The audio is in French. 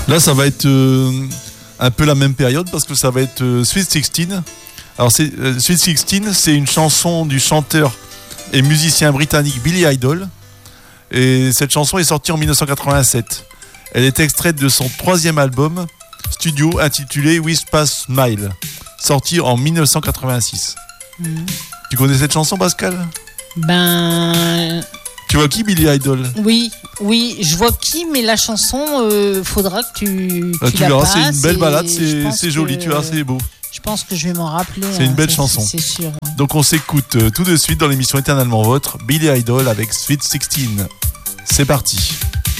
Là, ça va être un peu la même période parce que ça va être Sweet 16. Alors, Sweet 16, c'est une chanson du chanteur et musicien britannique Billy Idol. Et cette chanson est sortie en 1987. Elle est extraite de son 3e album studio intitulé Whisper Smile, sorti en 1986. Tu connais cette chanson, Pascal ? Tu vois qui, Billy Idol ? Oui, je vois qui, mais la chanson, faudra que tu la verras, passes. c'est une belle balade, c'est joli, tu vois, c'est beau. Je pense que je vais m'en rappeler. C'est une belle chanson. C'est sûr. Donc on s'écoute tout de suite dans l'émission Éternellement Vôtre, Billy Idol avec Sweet 16. C'est parti.